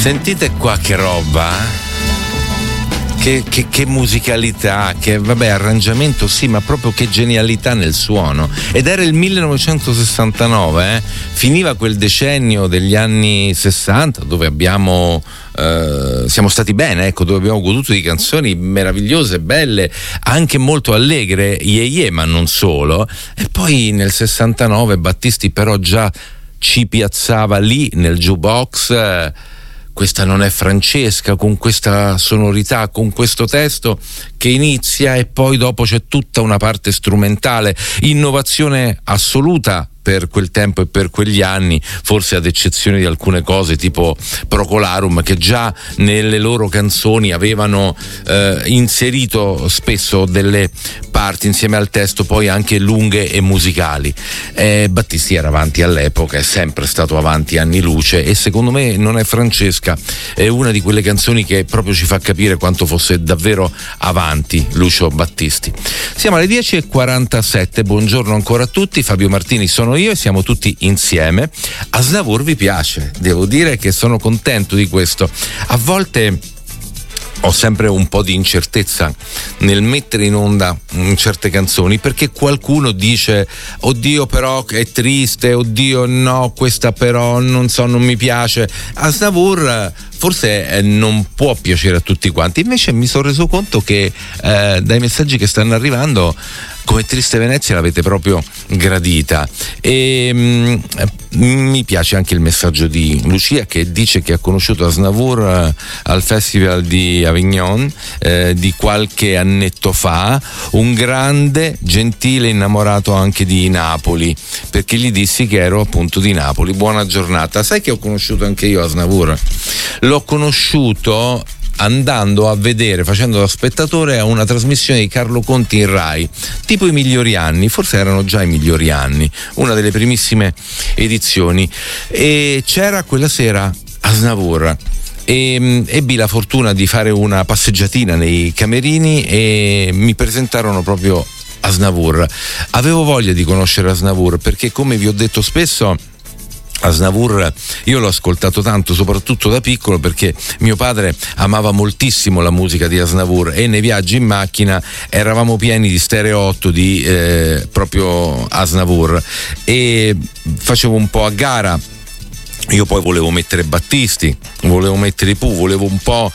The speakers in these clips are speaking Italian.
Sentite qua che roba, che musicalità, che vabbè, arrangiamento sì, ma proprio che genialità nel suono. Ed era il 1969, finiva quel decennio degli anni 60 dove siamo stati bene, ecco, dove abbiamo goduto di canzoni meravigliose, belle, anche molto allegre, ma non solo. E poi nel 69 Battisti però già ci piazzava lì nel jukebox. Questa non è Francesca, con questa sonorità, con questo testo che inizia e poi dopo c'è tutta una parte strumentale, innovazione assoluta per quel tempo e per quegli anni, forse ad eccezione di alcune cose tipo Procolarum, che già nelle loro canzoni avevano inserito spesso delle parti insieme al testo poi anche lunghe e musicali. Battisti era avanti all'epoca, è sempre stato avanti anni luce, e secondo me Non è Francesca è una di quelle canzoni che proprio ci fa capire quanto fosse davvero avanti Lucio Battisti. Siamo alle 10:47, buongiorno ancora a tutti, Fabio Martini sono io e siamo tutti insieme. Aznavour vi piace? Devo dire che sono contento di questo. A volte ho sempre un po' di incertezza nel mettere in onda certe canzoni, perché qualcuno dice oddio però è triste, oddio no, questa però non so, non mi piace. Aznavour forse non può piacere a tutti quanti, invece mi sono reso conto che dai messaggi che stanno arrivando come Triste Venezia l'avete proprio gradita, e mi piace anche il messaggio di Lucia che dice che ha conosciuto Aznavour al Festival di Avignon di qualche annetto fa, un grande, gentile innamorato anche di Napoli, perché gli dissi che ero appunto di Napoli. Buona giornata. Sai che ho conosciuto anche io Aznavour? L'ho conosciuto andando a vedere, facendo da spettatore a una trasmissione di Carlo Conti in Rai, tipo I migliori anni, forse erano già I migliori anni, una delle primissime edizioni, e c'era quella sera Aznavour e ebbi la fortuna di fare una passeggiatina nei camerini e mi presentarono proprio Aznavour. Avevo voglia di conoscere Aznavour perché, come vi ho detto spesso, Aznavour io l'ho ascoltato tanto, soprattutto da piccolo, perché mio padre amava moltissimo la musica di Aznavour e nei viaggi in macchina eravamo pieni di stereo 8 di proprio Aznavour, e facevo un po' a gara. Io poi volevo mettere Battisti, volevo mettere i Pooh, volevo un po'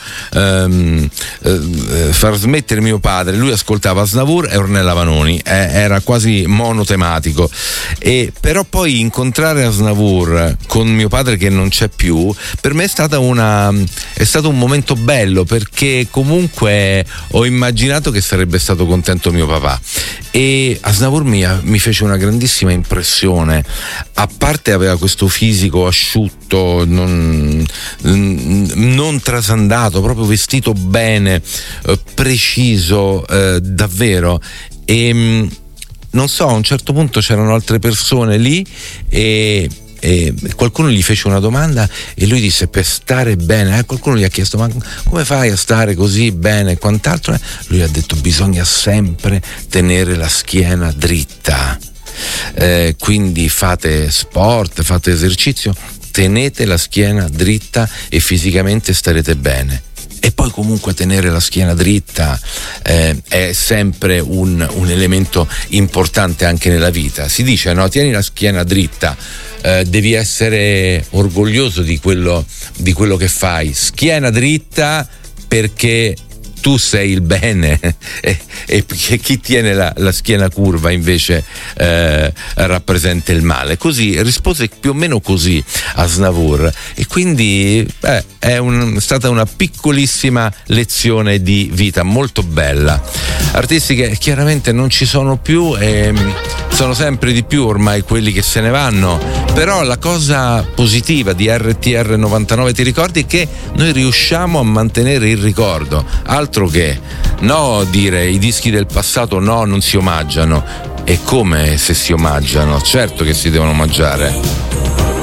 far smettere mio padre. Lui ascoltava Aznavour e Ornella Vanoni, era quasi monotematico, e però poi incontrare Aznavour con mio padre che non c'è più, per me è stato un momento bello, perché comunque ho immaginato che sarebbe stato contento mio papà, e Aznavour mi fece una grandissima impressione. A parte aveva questo fisico asciutto, non trasandato, proprio vestito bene, preciso, davvero, e non so, a un certo punto c'erano altre persone lì e qualcuno gli fece una domanda e lui disse: per stare bene, qualcuno gli ha chiesto: ma come fai a stare così bene e quant'altro? Lui ha detto: bisogna sempre tenere la schiena dritta, quindi fate sport, fate esercizio, tenete la schiena dritta e fisicamente starete bene. E poi comunque tenere la schiena dritta è sempre un elemento importante anche nella vita. Si dice, no, tieni la schiena dritta, devi essere orgoglioso di quello che fai. Schiena dritta perché tu sei il bene e chi tiene la schiena curva invece rappresenta il male. Così rispose più o meno così Aznavour, e quindi è stata una piccolissima lezione di vita molto bella. Artisti che chiaramente non ci sono più e sono sempre di più ormai quelli che se ne vanno, però la cosa positiva di RTR 99, ti ricordi, che noi riusciamo a mantenere il ricordo. Altro che no dire i dischi del passato no, non si omaggiano. È come se si omaggiano, certo che si devono omaggiare.